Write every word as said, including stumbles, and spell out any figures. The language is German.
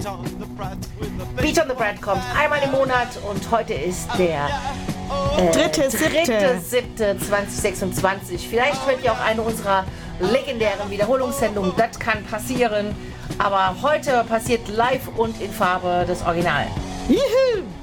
Beat on the Bread kommt einmal im Monat und heute ist der äh, dritte, dritte, siebte zweitausendsechsundzwanzig. Vielleicht hört ihr auch eine unserer legendären Wiederholungssendungen. Das kann passieren. Aber heute passiert live und in Farbe das Original. Juhu!